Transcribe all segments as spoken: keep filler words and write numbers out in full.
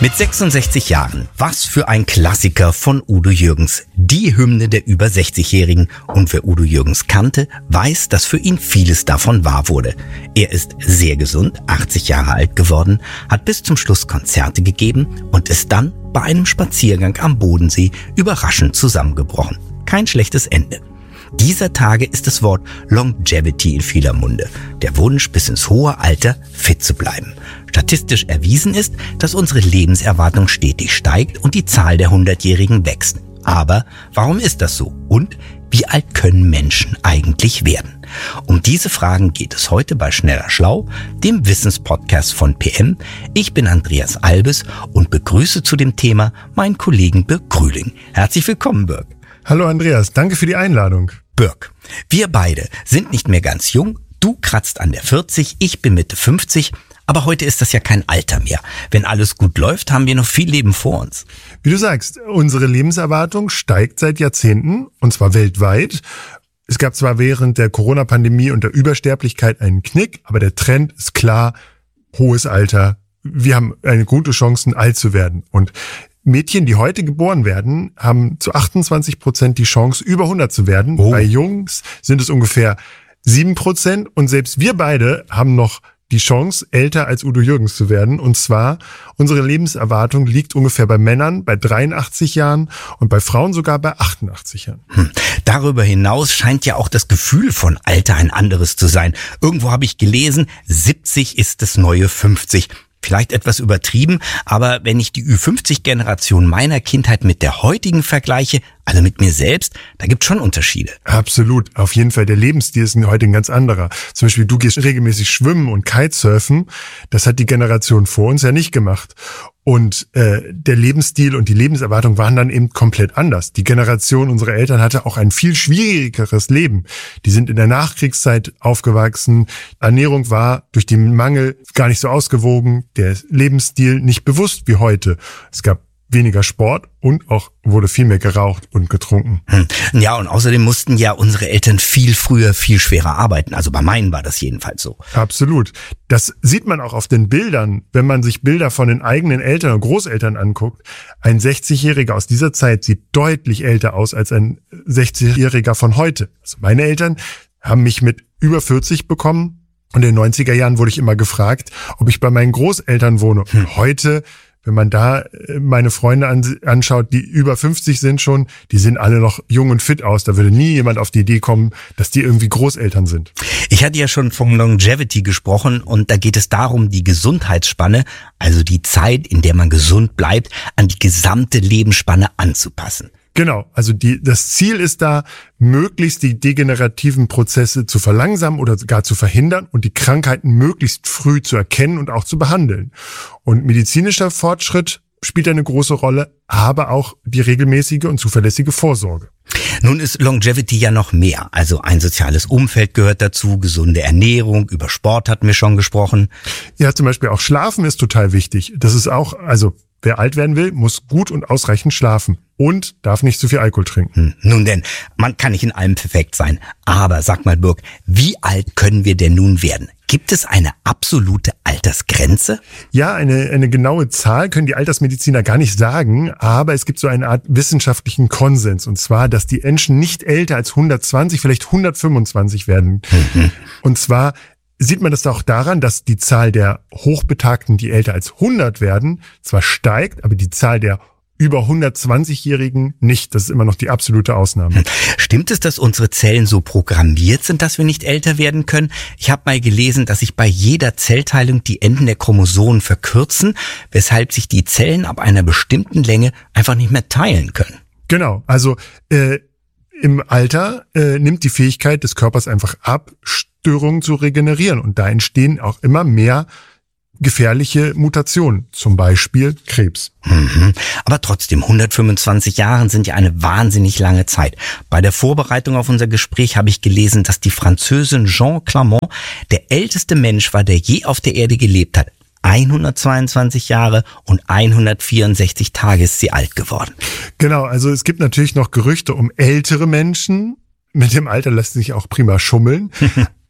Mit sechsundsechzig Jahren, was für ein Klassiker von Udo Jürgens, die Hymne der über sechzigjährigen. Und wer Udo Jürgens kannte, weiß, dass für ihn vieles davon wahr wurde. Er ist sehr gesund, achtzig Jahre alt geworden, hat bis zum Schluss Konzerte gegeben und ist dann bei einem Spaziergang am Bodensee überraschend zusammengebrochen. Kein schlechtes Ende. Dieser Tage ist das Wort Longevity in vieler Munde. Der Wunsch, bis ins hohe Alter fit zu bleiben. Statistisch erwiesen ist, dass unsere Lebenserwartung stetig steigt und die Zahl der Hundertjährigen wächst. Aber warum ist das so? Und wie alt können Menschen eigentlich werden? Um diese Fragen geht es heute bei Schneller Schlau, dem Wissenspodcast von P M. Ich bin Andreas Albes und begrüße zu dem Thema meinen Kollegen Birk Grühling. Herzlich willkommen, Birk. Hallo Andreas, danke für die Einladung. Birk, wir beide sind nicht mehr ganz jung. Du kratzt an der vierzig, ich bin Mitte fünfzig. Aber heute ist das ja kein Alter mehr. Wenn alles gut läuft, haben wir noch viel Leben vor uns. Wie du sagst, unsere Lebenserwartung steigt seit Jahrzehnten, und zwar weltweit. Es gab zwar während der Corona-Pandemie und der Übersterblichkeit einen Knick, aber der Trend ist klar, hohes Alter. Wir haben eine gute Chance, alt zu werden. Und Mädchen, die heute geboren werden, haben zu achtundzwanzig Prozent die Chance, über hundert zu werden. Oh. Bei Jungs sind es ungefähr sieben Prozent. Und selbst wir beide haben noch die Chance, älter als Udo Jürgens zu werden. Und zwar, unsere Lebenserwartung liegt ungefähr bei Männern bei dreiundachtzig Jahren und bei Frauen sogar bei achtundachtzig Jahren. Hm. Darüber hinaus scheint ja auch das Gefühl von Alter ein anderes zu sein. Irgendwo habe ich gelesen, siebzig ist das neue fünfzig. Vielleicht etwas übertrieben, aber wenn ich die Ü fünfzig-Generation meiner Kindheit mit der heutigen vergleiche, also mit mir selbst, da gibt's schon Unterschiede. Absolut, auf jeden Fall. Der Lebensstil ist heute ein ganz anderer. Zum Beispiel, du gehst regelmäßig schwimmen und Kitesurfen. Das hat die Generation vor uns ja nicht gemacht. Und äh, der Lebensstil und die Lebenserwartung waren dann eben komplett anders. Die Generation unserer Eltern hatte auch ein viel schwierigeres Leben. Die sind in der Nachkriegszeit aufgewachsen. Ernährung war durch den Mangel gar nicht so ausgewogen. Der Lebensstil nicht bewusst wie heute. Es gab weniger Sport und auch wurde viel mehr geraucht und getrunken. Hm. Ja, und außerdem mussten ja unsere Eltern viel früher, viel schwerer arbeiten. Also bei meinen war das jedenfalls so. Absolut. Das sieht man auch auf den Bildern, wenn man sich Bilder von den eigenen Eltern und Großeltern anguckt. Ein sechzigjähriger aus dieser Zeit sieht deutlich älter aus als ein sechzigjähriger von heute. Also meine Eltern haben mich mit über vierzig bekommen und in den neunziger Jahren wurde ich immer gefragt, ob ich bei meinen Großeltern wohne. Hm. Heute, wenn man da meine Freunde anschaut, die über fünfzig sind schon, die sehen alle noch jung und fit aus. Da würde nie jemand auf die Idee kommen, dass die irgendwie Großeltern sind. Ich hatte ja schon von Longevity gesprochen und da geht es darum, die Gesundheitsspanne, also die Zeit, in der man gesund bleibt, an die gesamte Lebensspanne anzupassen. Genau, also die, das Ziel ist da, möglichst die degenerativen Prozesse zu verlangsamen oder gar zu verhindern und die Krankheiten möglichst früh zu erkennen und auch zu behandeln. Und medizinischer Fortschritt spielt eine große Rolle, aber auch die regelmäßige und zuverlässige Vorsorge. Nun ist Longevity ja noch mehr. Also ein soziales Umfeld gehört dazu, gesunde Ernährung, über Sport hatten wir schon gesprochen. Ja, zum Beispiel auch Schlafen ist total wichtig. Das ist auch, also wer alt werden will, muss gut und ausreichend schlafen und darf nicht zu viel Alkohol trinken. Hm, nun denn, man kann nicht in allem perfekt sein. Aber sag mal, Birk, wie alt können wir denn nun werden? Gibt es eine absolute Altersgrenze? Ja, eine, eine genaue Zahl können die Altersmediziner gar nicht sagen, aber es gibt so eine Art wissenschaftlichen Konsens, und zwar, dass die Menschen nicht älter als hundertzwanzig, vielleicht hundertfünfundzwanzig werden. Mhm. Und zwar sieht man das auch daran, dass die Zahl der Hochbetagten, die älter als hundert werden, zwar steigt, aber die Zahl der über hundertzwanzigjährigen nicht. Das ist immer noch die absolute Ausnahme. Stimmt es, dass unsere Zellen so programmiert sind, dass wir nicht älter werden können? Ich habe mal gelesen, dass sich bei jeder Zellteilung die Enden der Chromosomen verkürzen, weshalb sich die Zellen ab einer bestimmten Länge einfach nicht mehr teilen können. Genau, also äh, im Alter äh, nimmt die Fähigkeit des Körpers einfach ab, Störungen zu regenerieren. Und da entstehen auch immer mehr gefährliche Mutationen, zum Beispiel Krebs. Mhm. Aber trotzdem, hundertfünfundzwanzig Jahre sind ja eine wahnsinnig lange Zeit. Bei der Vorbereitung auf unser Gespräch habe ich gelesen, dass die Französin Jeanne Calment der älteste Mensch war, der je auf der Erde gelebt hat. hundertzweiundzwanzig Jahre und hundertvierundsechzig Tage ist sie alt geworden. Genau, also es gibt natürlich noch Gerüchte um ältere Menschen. Mit dem Alter lässt sich auch prima schummeln.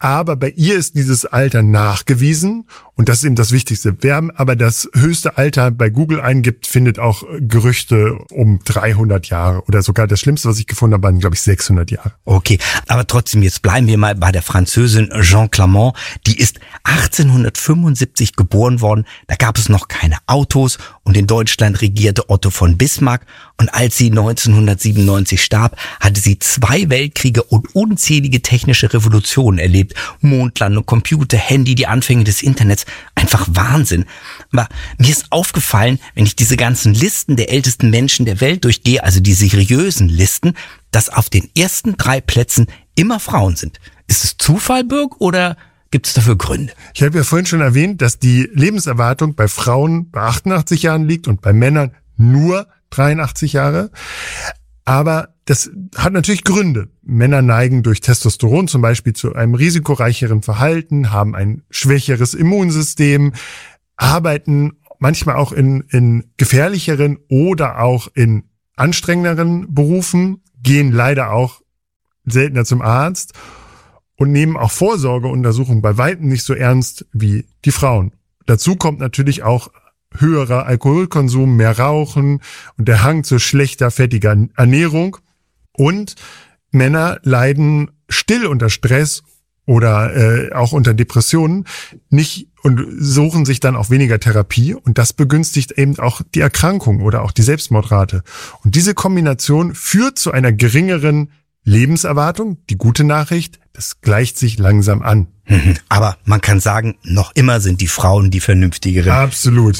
Aber bei ihr ist dieses Alter nachgewiesen und das ist eben das Wichtigste. Wer aber das höchste Alter bei Google eingibt, findet auch Gerüchte um dreihundert Jahre oder sogar das Schlimmste, was ich gefunden habe, waren, glaube ich, sechshundert Jahre. Okay, aber trotzdem, jetzt bleiben wir mal bei der Französin Jeanne Calment. Die ist achtzehnhundertfünfundsiebzig geboren worden. Da gab es noch keine Autos und in Deutschland regierte Otto von Bismarck. Und als sie neunzehnhundertsiebenundneunzig starb, hatte sie zwei Weltkriege und unzählige technische Revolutionen erlebt. Mondlandung, Computer, Handy, die Anfänge des Internets. Einfach Wahnsinn. Aber mir ist aufgefallen, wenn ich diese ganzen Listen der ältesten Menschen der Welt durchgehe, also die seriösen Listen, dass auf den ersten drei Plätzen immer Frauen sind. Ist es Zufall, Birg, oder gibt es dafür Gründe? Ich habe ja vorhin schon erwähnt, dass die Lebenserwartung bei Frauen bei achtundachtzig Jahren liegt und bei Männern nur dreiundachtzig Jahre. Aber das hat natürlich Gründe. Männer neigen durch Testosteron zum Beispiel zu einem risikoreicheren Verhalten, haben ein schwächeres Immunsystem, arbeiten manchmal auch in, in gefährlicheren oder auch in anstrengenderen Berufen, gehen leider auch seltener zum Arzt und nehmen auch Vorsorgeuntersuchungen bei weitem nicht so ernst wie die Frauen. Dazu kommt natürlich auch höherer Alkoholkonsum, mehr Rauchen und der Hang zu schlechter, fettiger Ernährung. Und Männer leiden still unter Stress oder äh, auch unter Depressionen nicht und suchen sich dann auch weniger Therapie. Und das begünstigt eben auch die Erkrankung oder auch die Selbstmordrate. Und diese Kombination führt zu einer geringeren Lebenserwartung. Die gute Nachricht, das gleicht sich langsam an. Aber man kann sagen, noch immer sind die Frauen die vernünftigeren. Absolut.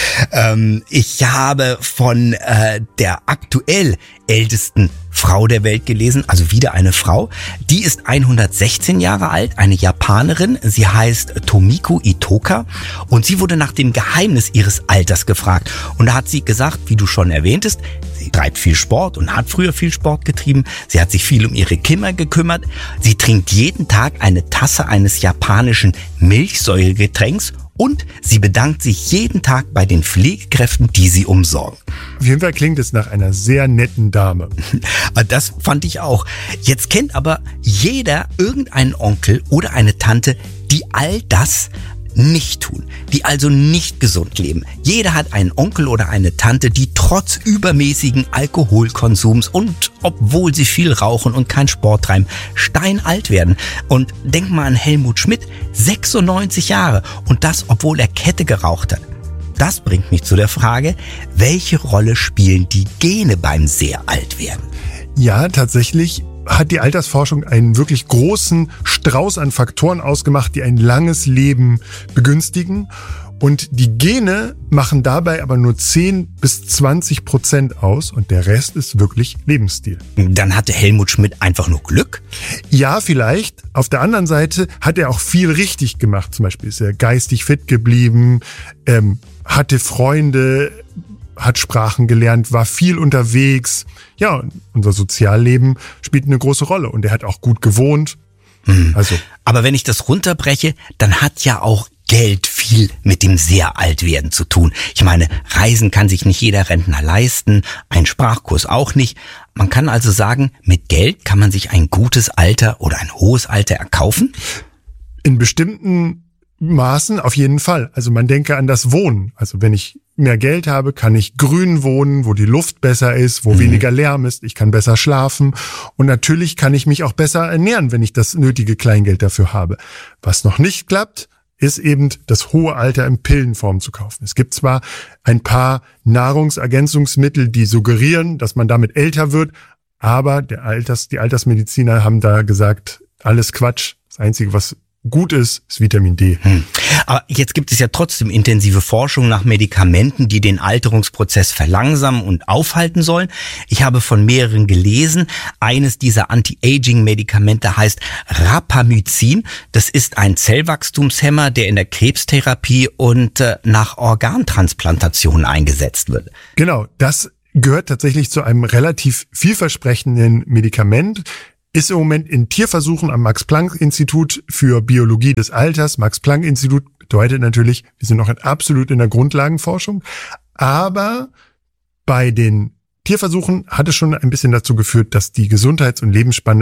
ähm, ich habe von äh, der aktuell ältesten Frau der Welt gelesen, also wieder eine Frau. Die ist hundertsechzehn Jahre alt, eine Japanerin. Sie heißt Tomiko Itoka und sie wurde nach dem Geheimnis ihres Alters gefragt. Und da hat sie gesagt, wie du schon erwähntest, sie treibt viel Sport und hat früher viel Sport getrieben. Sie hat sich viel um ihre Kinder gekümmert. Sie trinkt jeden Tag eine Tasse eines japanischen Milchsäuregetränks und sie bedankt sich jeden Tag bei den Pflegekräften, die sie umsorgen. Auf jeden Fall klingt es nach einer sehr netten Dame. Das fand ich auch. Jetzt kennt aber jeder irgendeinen Onkel oder eine Tante, die all das nicht tun, die also nicht gesund leben. Jeder hat einen Onkel oder eine Tante, die trotz übermäßigen Alkoholkonsums und obwohl sie viel rauchen und keinen Sport treiben, steinalt werden. Und denk mal an Helmut Schmidt, sechsundneunzig Jahre und das, obwohl er Kette geraucht hat. Das bringt mich zu der Frage, welche Rolle spielen die Gene beim sehr alt werden? Ja, tatsächlich hat die Altersforschung einen wirklich großen Strauß an Faktoren ausgemacht, die ein langes Leben begünstigen. Und die Gene machen dabei aber nur zehn bis zwanzig Prozent aus und der Rest ist wirklich Lebensstil. Dann hatte Helmut Schmidt einfach nur Glück? Ja, vielleicht. Auf der anderen Seite hat er auch viel richtig gemacht. Zum Beispiel ist er geistig fit geblieben, ähm, hatte Freunde, hat Sprachen gelernt, war viel unterwegs. Ja, unser Sozialleben spielt eine große Rolle und er hat auch gut gewohnt. Hm. Also. Aber wenn ich das runterbreche, dann hat ja auch Geld viel mit dem sehr alt werden zu tun. Ich meine, Reisen kann sich nicht jeder Rentner leisten, ein Sprachkurs auch nicht. Man kann also sagen, mit Geld kann man sich ein gutes Alter oder ein hohes Alter erkaufen? In bestimmten Maßen auf jeden Fall. Also man denke an das Wohnen. Also wenn ich mehr Geld habe, kann ich grün wohnen, wo die Luft besser ist, wo mhm. weniger Lärm ist. Ich kann besser schlafen. Und natürlich kann ich mich auch besser ernähren, wenn ich das nötige Kleingeld dafür habe. Was noch nicht klappt, ist eben das hohe Alter in Pillenform zu kaufen. Es gibt zwar ein paar Nahrungsergänzungsmittel, die suggerieren, dass man damit älter wird, aber der Alters, die Altersmediziner haben da gesagt, alles Quatsch. Das Einzige, was gut ist, ist Vitamin D. Hm. Aber jetzt gibt es ja trotzdem intensive Forschung nach Medikamenten, die den Alterungsprozess verlangsamen und aufhalten sollen. Ich habe von mehreren gelesen. Eines dieser Anti-Aging-Medikamente heißt Rapamycin. Das ist ein Zellwachstumshemmer, der in der Krebstherapie und äh, nach Organtransplantationen eingesetzt wird. Genau, das gehört tatsächlich zu einem relativ vielversprechenden Medikament. Ist im Moment in Tierversuchen am Max-Planck-Institut für Biologie des Alters. Max-Planck-Institut bedeutet natürlich, wir sind noch absolut in der Grundlagenforschung. Aber bei den Tierversuchen hat es schon ein bisschen dazu geführt, dass die Gesundheits- und Lebensspanne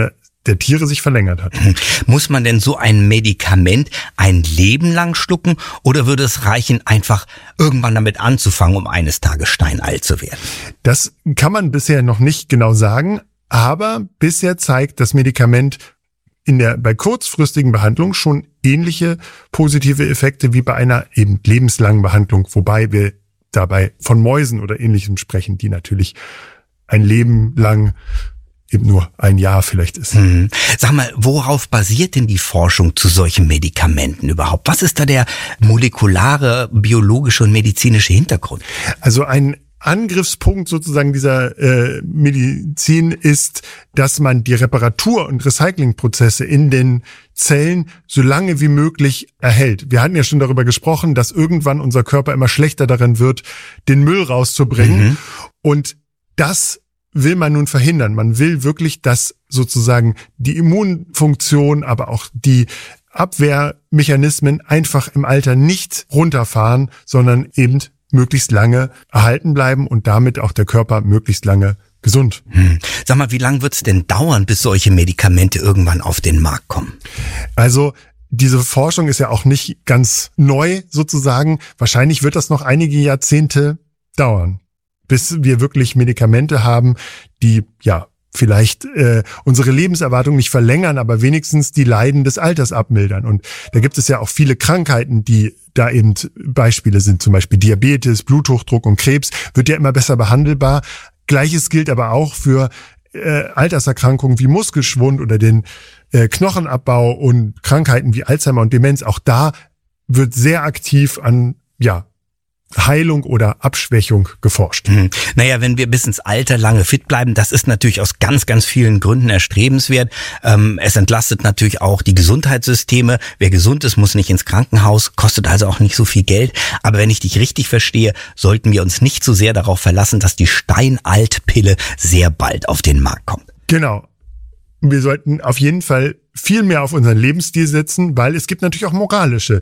der Tiere sich verlängert hat. Muss man denn so ein Medikament ein Leben lang schlucken oder würde es reichen, einfach irgendwann damit anzufangen, um eines Tages steinalt zu werden? Das kann man bisher noch nicht genau sagen, aber bisher zeigt das Medikament in der bei kurzfristigen Behandlung schon ähnliche positive Effekte wie bei einer eben lebenslangen Behandlung, wobei wir dabei von Mäusen oder Ähnlichem sprechen, die natürlich ein Leben lang eben nur ein Jahr vielleicht ist. Hm. Sag mal, worauf basiert denn die Forschung zu solchen Medikamenten überhaupt? Was ist da der molekulare, biologische und medizinische Hintergrund? Also ein Angriffspunkt sozusagen dieser äh, Medizin ist, dass man die Reparatur- und Recyclingprozesse in den Zellen so lange wie möglich erhält. Wir hatten ja schon darüber gesprochen, dass irgendwann unser Körper immer schlechter darin wird, den Müll rauszubringen. Mhm. Und das will man nun verhindern. Man will wirklich, dass sozusagen die Immunfunktion, aber auch die Abwehrmechanismen einfach im Alter nicht runterfahren, sondern eben möglichst lange erhalten bleiben und damit auch der Körper möglichst lange gesund. Hm. Sag mal, wie lange wird es denn dauern, bis solche Medikamente irgendwann auf den Markt kommen? Also diese Forschung ist ja auch nicht ganz neu sozusagen. Wahrscheinlich wird das noch einige Jahrzehnte dauern, bis wir wirklich Medikamente haben, die ja vielleicht äh, unsere Lebenserwartung nicht verlängern, aber wenigstens die Leiden des Alters abmildern. Und da gibt es ja auch viele Krankheiten, die da eben Beispiele sind, zum Beispiel Diabetes, Bluthochdruck und Krebs, wird ja immer besser behandelbar. Gleiches gilt aber auch für äh, Alterserkrankungen wie Muskelschwund oder den äh, Knochenabbau und Krankheiten wie Alzheimer und Demenz. Auch da wird sehr aktiv an ja Heilung oder Abschwächung geforscht. Hm. Naja, wenn wir bis ins Alter lange fit bleiben, das ist natürlich aus ganz, ganz vielen Gründen erstrebenswert. Ähm, es entlastet natürlich auch die Gesundheitssysteme. Wer gesund ist, muss nicht ins Krankenhaus, kostet also auch nicht so viel Geld. Aber wenn ich dich richtig verstehe, sollten wir uns nicht so sehr darauf verlassen, dass die Steinalt-Pille sehr bald auf den Markt kommt. Genau. Wir sollten auf jeden Fall viel mehr auf unseren Lebensstil setzen, weil es gibt natürlich auch moralische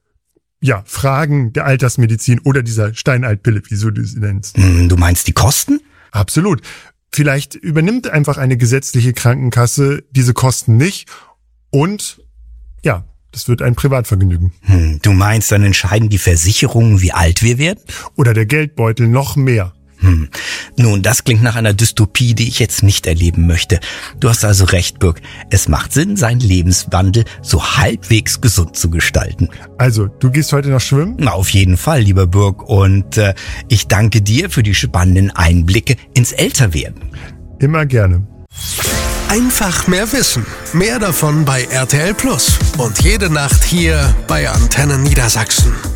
Ja, Fragen der Altersmedizin oder dieser Steinaltpille, wie du sie nennst. Du meinst die Kosten? Absolut. Vielleicht übernimmt einfach eine gesetzliche Krankenkasse diese Kosten nicht und ja, das wird ein Privatvergnügen. Hm, du meinst, dann entscheiden die Versicherungen, wie alt wir werden? Oder der Geldbeutel noch mehr. Hm. Nun, das klingt nach einer Dystopie, die ich jetzt nicht erleben möchte. Du hast also recht, Birk. Es macht Sinn, seinen Lebenswandel so halbwegs gesund zu gestalten. Also, du gehst heute noch schwimmen? Na, auf jeden Fall, lieber Birk. Und äh, ich danke dir für die spannenden Einblicke ins Älterwerden. Immer gerne. Einfach mehr Wissen. Mehr davon bei R T L Plus. Und jede Nacht hier bei Antenne Niedersachsen.